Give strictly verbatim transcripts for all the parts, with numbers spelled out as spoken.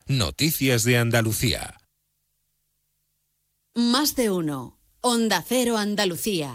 Noticias de Andalucía. Más de uno. Onda Cero Andalucía.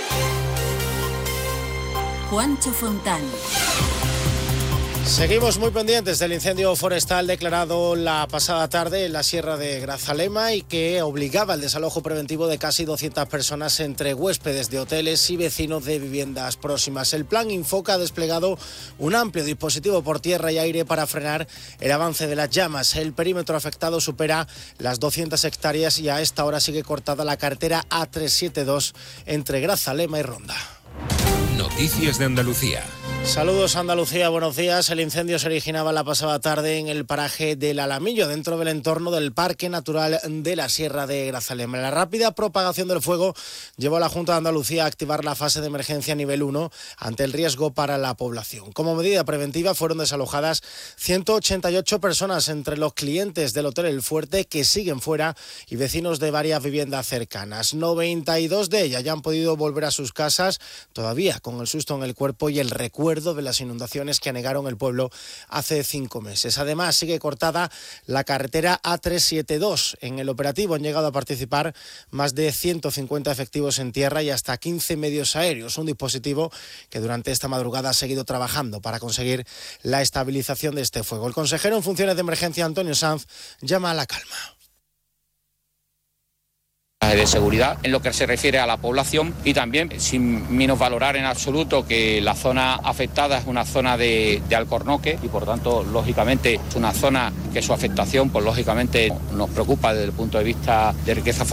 Juancho Fontán. Seguimos muy pendientes del incendio forestal declarado la pasada tarde en la Sierra de Grazalema y que obligaba al desalojo preventivo de casi doscientas personas entre huéspedes de hoteles y vecinos de viviendas próximas. El plan Infoca ha desplegado un amplio dispositivo por tierra y aire para frenar el avance de las llamas. El perímetro afectado supera las doscientas hectáreas y a esta hora sigue cortada la carretera A trescientos setenta y dos entre Grazalema y Ronda. Noticias de Andalucía. Saludos Andalucía, buenos días. El incendio se originaba la pasada tarde en el paraje del Alamillo, dentro del entorno del Parque Natural de la Sierra de Grazalema. La rápida propagación del fuego llevó a la Junta de Andalucía a activar la fase de emergencia nivel uno ante el riesgo para la población. Como medida preventiva fueron desalojadas ciento ochenta y ocho personas, entre los clientes del Hotel El Fuerte que siguen fuera y vecinos de varias viviendas cercanas. noventa y dos de ellas ya han podido volver a sus casas, todavía con el susto en el cuerpo y el recuerdo de las inundaciones que anegaron el pueblo hace cinco meses. Además, sigue cortada la carretera A trescientos setenta y dos. En el operativo han llegado a participar más de ciento cincuenta efectivos en tierra y hasta quince medios aéreos. Un dispositivo que durante esta madrugada ha seguido trabajando para conseguir la estabilización de este fuego. El consejero en funciones de emergencia, Antonio Sanz, llama a la calma. De seguridad en lo que se refiere a la población y también sin minusvalorar en absoluto que la zona afectada es una zona de, de alcornoque y por tanto lógicamente es una zona que su afectación pues lógicamente nos preocupa desde el punto de vista de riqueza forestal.